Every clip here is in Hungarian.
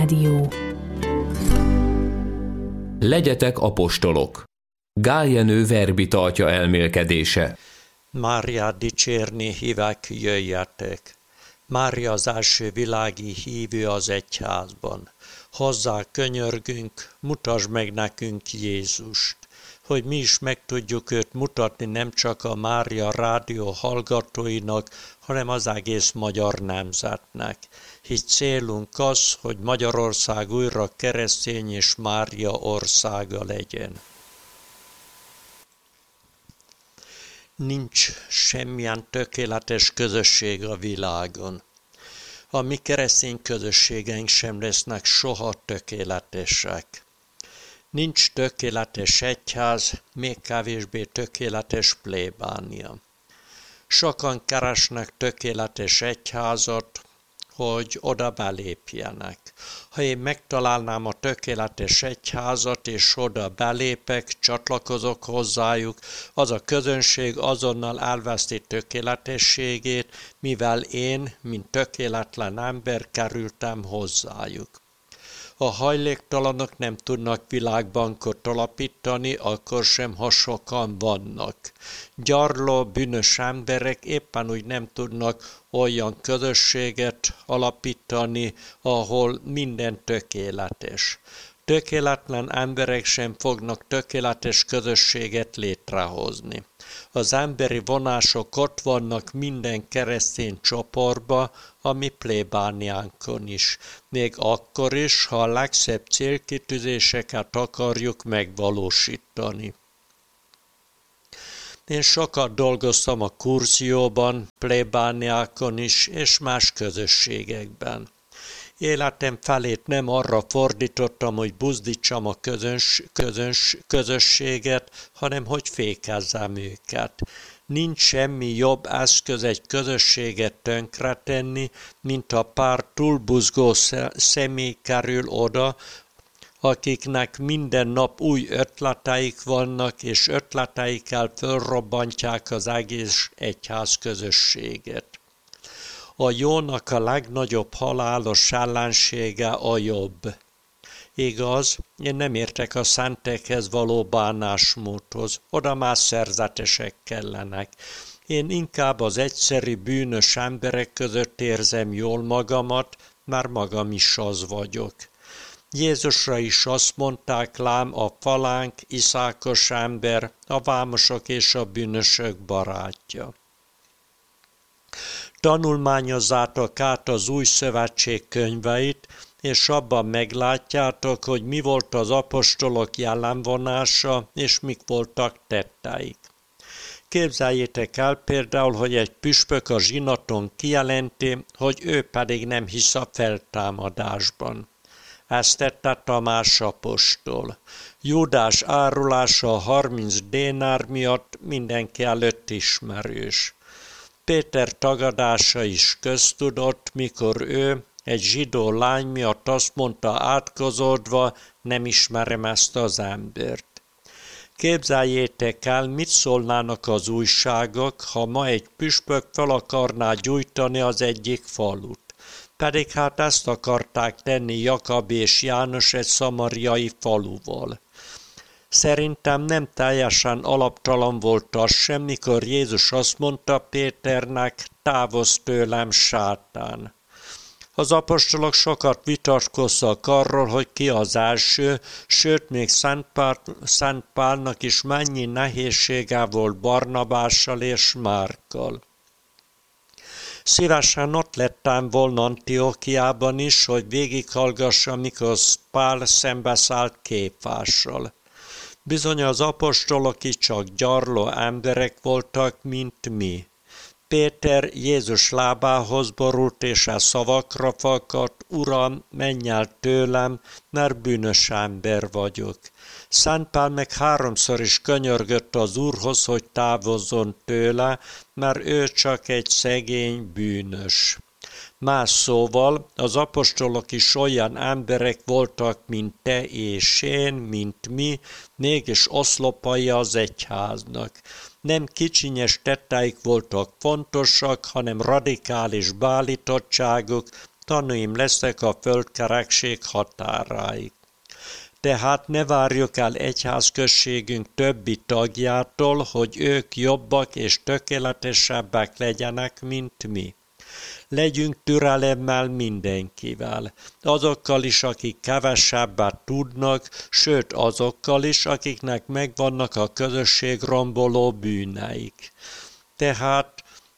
Rádió. Legyetek apostolok. Gál Jenő verbitartja elmélkedése. Máriát dicsérni hívek, jöjjetek! Mária az első világi hívő az egyházban. Hozzá könyörgünk, mutasd meg nekünk Jézust, hogy mi is meg tudjuk őt mutatni nem csak a Mária rádió hallgatóinak, hanem az egész magyar nemzetnek. Hisz célunk az, hogy Magyarország újra keresztény és Mária országa legyen. Nincs semmilyen tökéletes közösség a világon. A mi keresztény közösségeink sem lesznek soha tökéletesek. Nincs tökéletes egyház, még kevésbé tökéletes plébánia. Sokan keresnek tökéletes egyházat, hogy oda belépjenek. Ha én megtalálnám a tökéletes egyházat, és oda belépek, csatlakozok hozzájuk, az a közönség azonnal elveszti tökéletességét, mivel én, mint tökéletlen ember kerültem hozzájuk. A hajléktalanok nem tudnak világbankot alapítani, akkor sem, ha sokan vannak. Gyarló, bűnös emberek éppen úgy nem tudnak olyan közösséget alapítani, ahol minden tökéletes. Tökéletlen emberek sem fognak tökéletes közösséget létrehozni. Az emberi vonások ott vannak minden keresztény csoportba, a mi plébániánkon is. Még akkor is, ha a legszebb célkitűzéseket akarjuk megvalósítani. Én sokat dolgoztam a kurzióban, plébániákon is, és más közösségekben. Életem felét nem arra fordítottam, hogy buzdítsam a közösséget, hanem hogy fékezzem őket. Nincs semmi jobb eszköz egy közösséget tönkretenni, mint a pár túlbuzgó személy kerül oda, akiknek minden nap új ötleteik vannak, és ötleteikkel fölrobbantják az egész egyház közösséget. A jónak a legnagyobb halálos ellensége a jobb. Igaz, én nem értek a szentekhez való bánásmódhoz, oda már szerzetesek kellenek. Én inkább az egyszerű bűnös emberek között érzem jól magamat, már magam is az vagyok. Jézusra is azt mondták, lám a falánk, iszákos ember, a vámosok és a bűnösök barátja. Tanulmányozzátok át az új szövetség könyveit, és abban meglátjátok, hogy mi volt az apostolok jellemvonása, és mik voltak tetteik. Képzeljétek el például, hogy egy püspök a zsinaton kijelenti, hogy ő pedig nem hisz a feltámadásban. Ezt tette Tamás apostol. Júdás árulása a 30 dénár miatt mindenki előtt ismerős. Péter tagadása is köztudott, mikor ő egy zsidó lány miatt azt mondta átkozódva, nem ismerem ezt az embert. Képzeljétek el, mit szólnának az újságok, ha ma egy püspök fel akarná gyújtani az egyik falut. Pedig hát ezt akarták tenni Jakab és János egy szamariai faluval. Szerintem nem teljesen alaptalan volt az sem, mikor Jézus azt mondta Péternek, távozz tőlem, sátán. Az apostolok sokat vitatkoztak arról, hogy ki az első, sőt még Szent Pálnak is mennyi nehézsége volt Barnabással és Márkkal. Szívesen ott lettem volna Antiochiában is, hogy végighallgassam, mikor Pál szembeszállt Kéfással. Bizony az apostolok is csak gyarló emberek voltak, mint mi. Péter Jézus lábához borult, és a szavakra fakadt, Uram, menj el tőlem, mert bűnös ember vagyok. Szent Pál meg 3-szor is könyörgött az Úrhoz, hogy távozzon tőle, mert ő csak egy szegény bűnös. Más szóval, az apostolok is olyan emberek voltak, mint te és én, mint mi, mégis oszlopai az egyháznak. Nem kicsinyes tetteik voltak fontosak, hanem radikális beállítottságuk, tanúim lesznek a földkerekség határáig. Tehát ne várjuk el egyházközségünk többi tagjától, hogy ők jobbak és tökéletesebbek legyenek, mint mi. Legyünk türelemmel mindenkivel, azokkal is, akik kevesebbet tudnak, sőt azokkal is, akiknek megvannak a közösség romboló bűneik. Tehát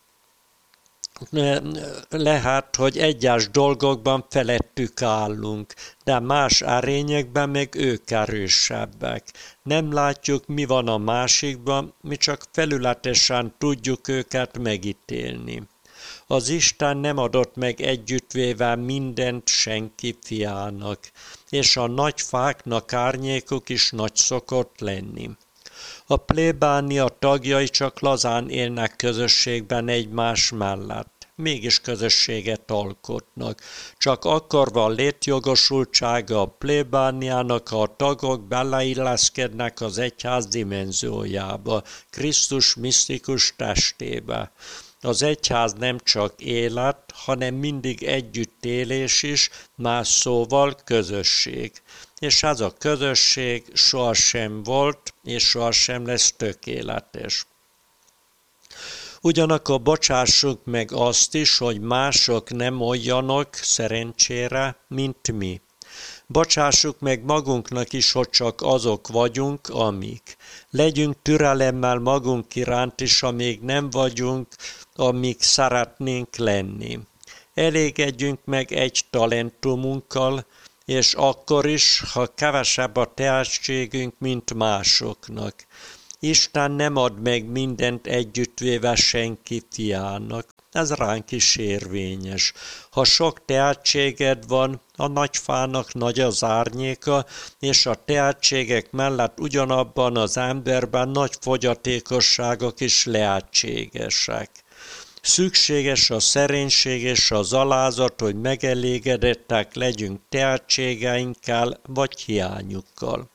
lehet, hogy egyes dolgokban felettük állunk, de más erényekben meg ők erősebbek. Nem látjuk, mi van a másikban, mi csak felületesen tudjuk őket megítélni. Az Isten nem adott meg együttvéve mindent senki fiának, és a nagy fáknak árnyékuk is nagy szokott lenni. A plébánia tagjai csak lazán élnek közösségben egymás mellett, mégis közösséget alkotnak. Csak akkor van létjogosultsága a plébániának, ha a tagok beleilleszkednek az egyház dimenziójába, Krisztus misztikus testébe. Az egyház nem csak élet, hanem mindig együttélés is, más szóval közösség. És ez a közösség sohasem volt, és sohasem lesz tökéletes. Ugyanakkor bocsássuk meg azt is, hogy mások nem olyanok, szerencsére, mint mi. Bocsássuk meg magunknak is, hogy csak azok vagyunk, amik. Legyünk türelemmel magunk iránt is, amíg nem vagyunk, amíg szeretnénk lenni. Elégedjünk meg egy talentumunkkal, és akkor is, ha kevesebb a tehetségünk, mint másoknak. Isten nem ad meg mindent együttvéve senki fiának. Ez ránk is érvényes. Ha sok tehetséged van, a nagy fának nagy az árnyéka, és a tehetségek mellett ugyanabban az emberben nagy fogyatékosságok is lehetségesek. Szükséges a szerénység és az alázat, hogy megelégedettek legyünk tehetségeinkkel vagy hiányukkal.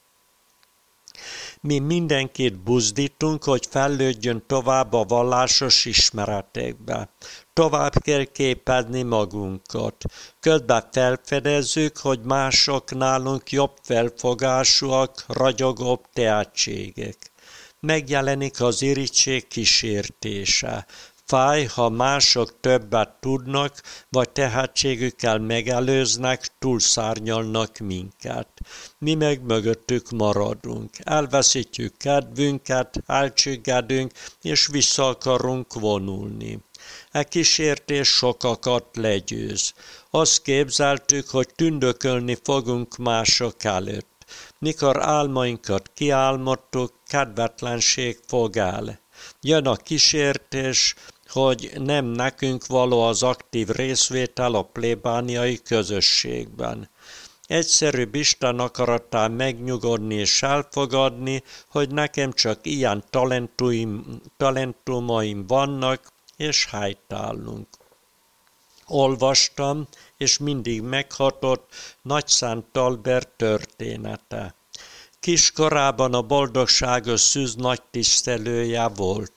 Mi mindenkit buzdítunk, hogy fejlődjön tovább a vallásos ismeretekbe. Tovább kell képezni magunkat. Közben felfedezzük, hogy mások nálunk jobb felfogásúak, ragyogóbb tehetségek. Megjelenik az irigység kísértése. Fáj, ha mások többet tudnak, vagy tehetségükkel megelőznek, túlszárnyalnak minket. Mi meg mögöttük maradunk, elveszítjük kedvünket, elcsüggedünk, és vissza akarunk vonulni. E kísértés sokakat legyőz. Azt képzeltük, hogy tündökölni fogunk mások előtt. Mikor álmainkat kiálmodtuk, kedvetlenség fog el. Jön a kísértés, hogy nem nekünk való az aktív részvétel a plébániai közösségben. Egyszerűbb Isten akaratán megnyugodni és elfogadni, hogy nekem csak ilyen talentumaim vannak, és helytállunk. Olvastam, és mindig meghatott Nagyszánt Albert története. Kiskorában a boldogságos szűz nagy tisztelője volt.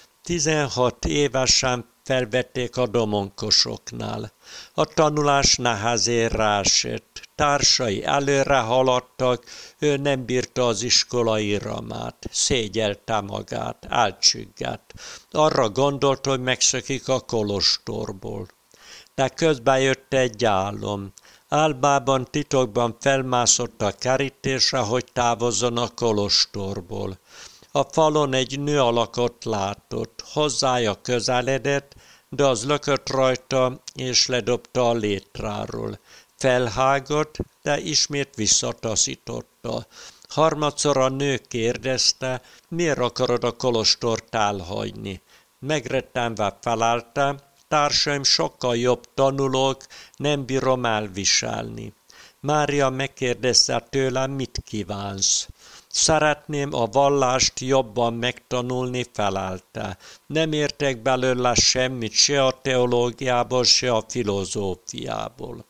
16 évesen felvették a domonkosoknál. A tanulás nehezére esett. Társai előre haladtak, ő nem bírta az iskola iramát. Szégyelte magát, elcsüggett. Arra gondolt, hogy megszökik a kolostorból. De közben jött egy álom. Álmában titokban felmászott a kerítésre, hogy távozzon a kolostorból. A falon egy nő alakot látott, hozzája közeledett, de az lökött rajta, és ledobta a létráról. Felhágott, de ismét visszataszította. Harmadszor a nő kérdezte, miért akarod a kolostort elhagyni. Megrettenve felelte, társaim sokkal jobb tanulók, nem bírom elviselni. Mária megkérdezte tőlem, mit kívánsz. Szeretném a vallást jobban megtanulni, felelte. Nem értek belőle semmit, se a teológiából, se a filozófiából.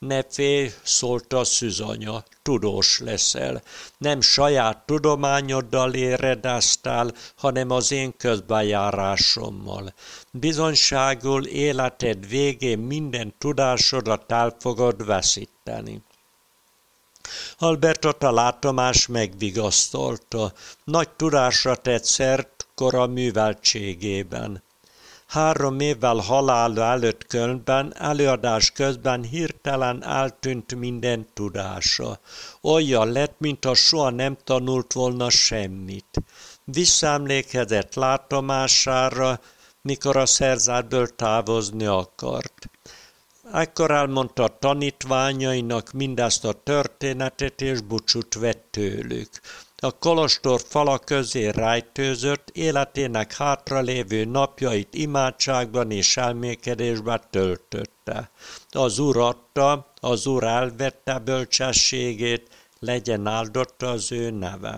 Ne félj, szólta a szűzanya, tudós leszel. Nem saját tudományoddal éredeztál, hanem az én közbenjárásommal. Bizonyságul életed végén minden tudásodat el fogod veszíteni. Albertot a látomás megvigasztalta. Nagy tudásra tett szert kora műveltségében. 3 évvel halála előtt Kölnben előadás közben hirtelen eltűnt minden tudása. Olyan lett, mintha soha nem tanult volna semmit. Visszaemlékezett látomására, mikor a szerzetből távozni akart. Ekkor elmondta a tanítványainak mindezt a történetet, és búcsút vett tőlük. A kolostor fala közé rejtőzött, életének hátralévő napjait imádságban és elmélkedésben töltötte. Az Úr adta, az Úr elvette bölcsességét, legyen áldott az ő neve.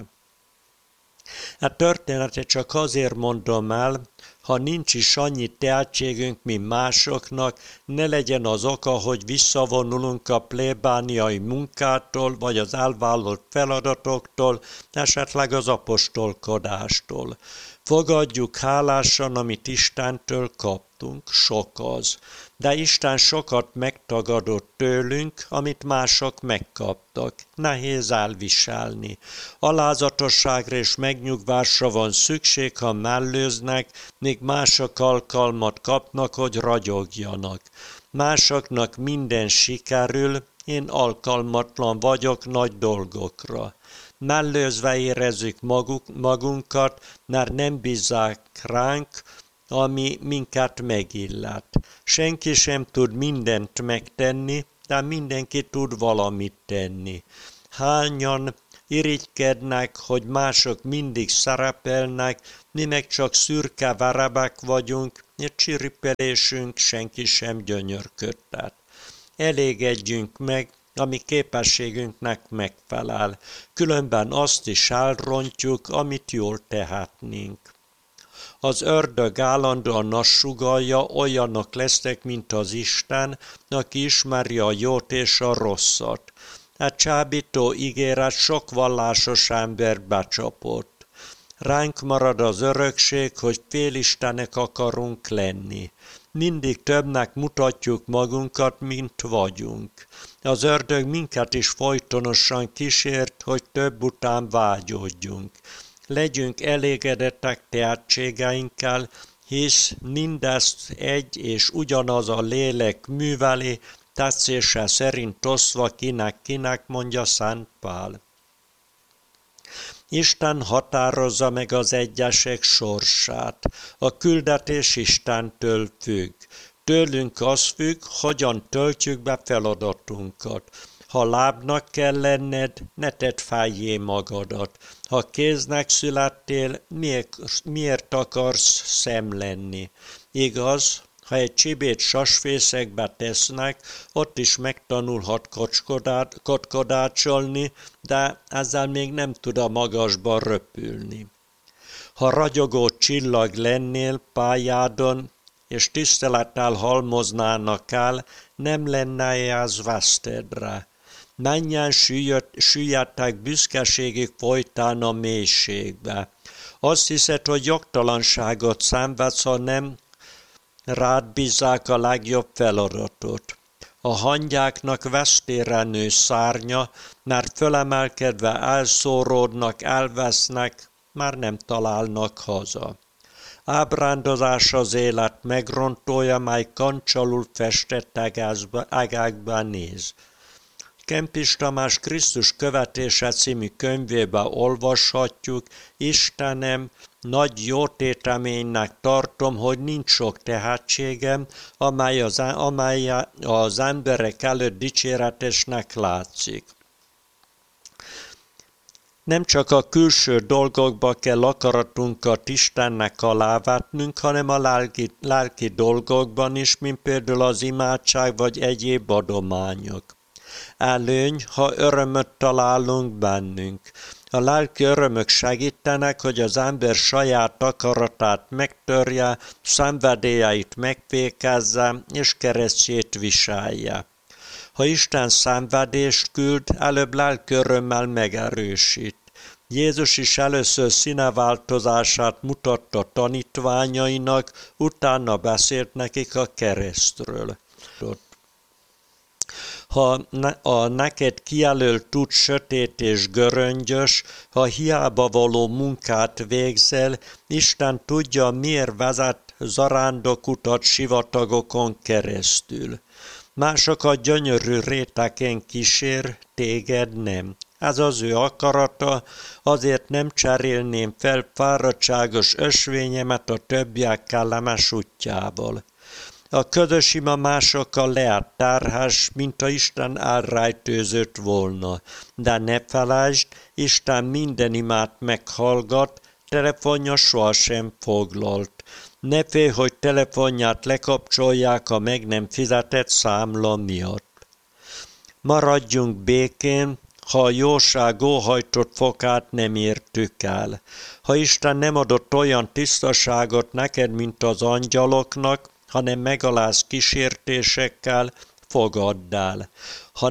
A történetet csak azért mondom el, ha nincs is annyi tehetségünk, mint másoknak, ne legyen az oka, hogy visszavonulunk a plébániai munkától, vagy az elvállalt feladatoktól, esetleg az apostolkodástól. Fogadjuk hálásan, amit Istentől kaptunk, sok az. De Isten sokat megtagadott tőlünk, amit mások megkaptak. Nehéz elviselni. Alázatosságra és megnyugvásra van szükség, ha mellőznek, míg mások alkalmat kapnak, hogy ragyogjanak. Másoknak minden sikerül, én alkalmatlan vagyok nagy dolgokra. Mellőzve érezzük magunkat, mert nem bízzák ránk, ami minket megillet. Senki sem tud mindent megtenni, de mindenki tud valamit tenni. Hányan irigykednek, hogy mások mindig szerepelnek, mi meg csak szürke verebek vagyunk, és csiripelésünk senki sem gyönyörködtet. Elégedjünk meg, ami képességünknek megfelel, különben azt is elrontjuk, amit jól tehetnénk. Az ördög állandóan azt sugallja, olyanok lesznek, mint az Isten, aki ismeri a jót és a rosszat. A csábító ígéret sok vallásos embert becsapott. Ránk marad az örökség, hogy félistenek akarunk lenni. Mindig többnek mutatjuk magunkat, mint vagyunk. Az ördög minket is folytonosan kísért, hogy több után vágyódjunk. Legyünk elégedettek tehetségeinkkel, hisz mindezt egy és ugyanaz a lélek műveli, tetszése szerint osztva kinek, mondja Szent Pál. Isten határozza meg az egyesek sorsát. A küldetés Istentől függ. Tőlünk az függ, hogyan töltjük be feladatunkat. Ha lábnak kell lenned, ne tedd fejjé magadat. Ha kéznek születtél, miért akarsz szem lenni? Igaz, ha egy csibét sasfészekbe tesznek, ott is megtanulhat kotkodácsolni, de ezzel még nem tud a magasba röpülni. Ha ragyogó csillag lennél pályádon, és tisztelettel halmoznának el, nem lenne ez vesztedre. Menjen süllyedtek büszkeségük folytán a mélységbe. Azt hiszed, hogy jogtalanságot szenvedsz, ha nem rád bízzák a legjobb feladatot. A hangyáknak vesztére nő szárnya, mert fölemelkedve elszóródnak, elvesznek, már nem találnak haza. Ábrándozás az élet megrontója, mely kancsalul festett ágákban néz. Kempis Tamás Krisztus követése című könyvében olvashatjuk, Istenem, nagy jótéteménynek tartom, hogy nincs sok tehetségem, amely az emberek előtt dicséretesnek látszik. Nem csak a külső dolgokba kell akaratunkat Istennek alávetnünk, hanem a lelki dolgokban is, mint például az imádság vagy egyéb adományok. Előny, ha örömöt találunk bennünk. A lelki örömök segítenek, hogy az ember saját akaratát megtörje, szenvedélyeit megfékezze és keresztjét viselje. Ha Isten szenvedést küld, előbb lelkörömmel megerősít. Jézus is először színeváltozását mutatta tanítványainak, utána beszélt nekik a keresztről. Ha a neked kijelölt út sötét és göröngyös, ha hiába való munkát végzel, Isten tudja, miért vezet zarándokutat sivatagokon keresztül. Másokat gyönyörű réteken kísér, téged nem. Ez az ő akarata, azért nem cserélném fel fáradtságos ösvényemet a többiek kellemes útjával. A közös ima másokkal lehet terhes, mint ha Isten elrejtőzött volna. De ne felejtsd, Isten minden imát meghallgat, telefonja sohasem foglalt. Ne félj, hogy telefonját lekapcsolják a meg nem fizetett számla miatt. Maradjunk békén, ha a jóság óhajtott fokát nem értük el. Ha Isten nem adott olyan tisztaságot neked, mint az angyaloknak, hanem megaláz kísértésekkel, fogadd el. Ha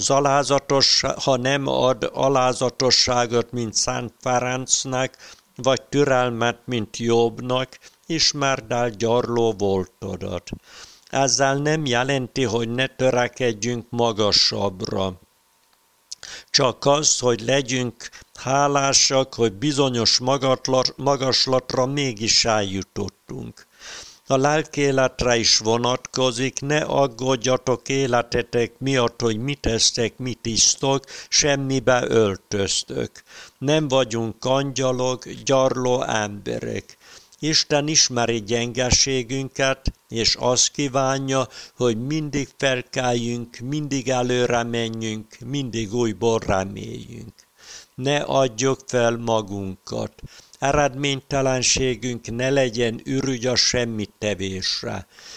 nem ad alázatosságot, mint Szent Ferencnek, vagy türelmet, mint Jobbnak, ismerd el gyarló voltodat. Ezzel nem jelenti, hogy ne törekedjünk magasabbra. Csak az, hogy legyünk hálásak, hogy bizonyos magaslatra mégis eljutottunk. A lelkéletre is vonatkozik, ne aggódjatok életetek miatt, hogy mit esztek, mit isztok, semmibe öltöztök. Nem vagyunk angyalok, gyarló emberek. Isten ismeri gyengeségünket, és azt kívánja, hogy mindig felkeljünk, mindig előre menjünk, mindig újból reméljünk. Ne adjuk fel magunkat. Eredménytelenségünk ne legyen ürügy a semmit tevésre.